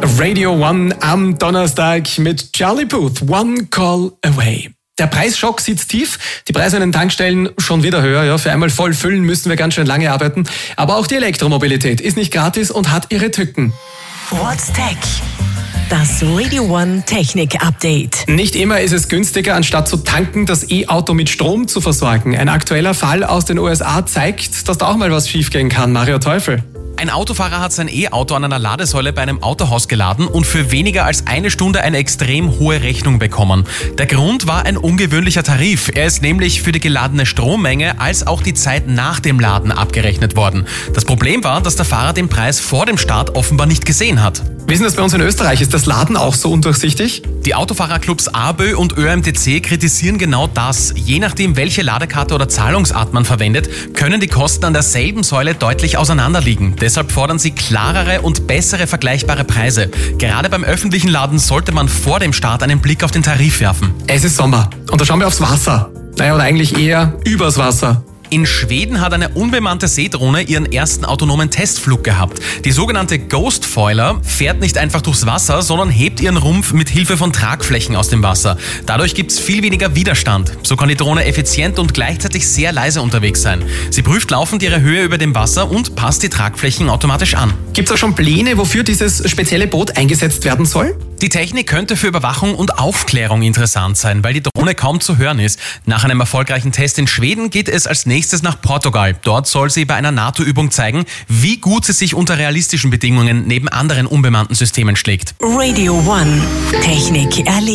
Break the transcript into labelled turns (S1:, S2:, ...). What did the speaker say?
S1: Radio One am Donnerstag mit Charlie Puth, One Call Away. Der Preisschock sitzt tief, die Preise an den Tankstellen schon wieder höher. Ja, für einmal voll füllen müssen wir ganz schön lange arbeiten. Aber auch die Elektromobilität ist nicht gratis und hat ihre Tücken.
S2: What's Tech? Das Radio One Technik Update.
S1: Nicht immer ist es günstiger, anstatt zu tanken, das E-Auto mit Strom zu versorgen. Ein aktueller Fall aus den USA zeigt, dass da auch mal was schiefgehen kann. Mario Teufel.
S3: Ein Autofahrer hat sein E-Auto an einer Ladesäule bei einem Autohaus geladen und für weniger als eine Stunde eine extrem hohe Rechnung bekommen. Der Grund war ein ungewöhnlicher Tarif. Er ist nämlich für die geladene Strommenge als auch die Zeit nach dem Laden abgerechnet worden. Das Problem war, dass der Fahrer den Preis vor dem Start offenbar nicht gesehen hat.
S1: Wie ist das bei uns in Österreich? Ist das Laden auch so undurchsichtig?
S3: Die Autofahrerclubs ABÖ und ÖMTC kritisieren genau das. Je nachdem, welche Ladekarte oder Zahlungsart man verwendet, können die Kosten an derselben Säule deutlich auseinanderliegen. Deshalb fordern sie klarere und bessere vergleichbare Preise. Gerade beim öffentlichen Laden sollte man vor dem Start einen Blick auf den Tarif werfen.
S1: Es ist Sommer und da schauen wir aufs Wasser. Naja, oder eigentlich eher übers Wasser.
S3: In Schweden hat eine unbemannte Seedrohne ihren ersten autonomen Testflug gehabt. Die sogenannte Ghost Foiler fährt nicht einfach durchs Wasser, sondern hebt ihren Rumpf mit Hilfe von Tragflächen aus dem Wasser. Dadurch gibt es viel weniger Widerstand. So kann die Drohne effizient und gleichzeitig sehr leise unterwegs sein. Sie prüft laufend ihre Höhe über dem Wasser und passt die Tragflächen automatisch an.
S1: Gibt es auch schon Pläne, wofür dieses spezielle Boot eingesetzt werden soll?
S3: Die Technik könnte für Überwachung und Aufklärung interessant sein, weil die Drohne kaum zu hören ist. Nach einem erfolgreichen Test in Schweden geht es als nächstes nach Portugal. Dort soll sie bei einer NATO-Übung zeigen, wie gut sie sich unter realistischen Bedingungen neben anderen unbemannten Systemen schlägt.
S2: Radio One Technik erlebt.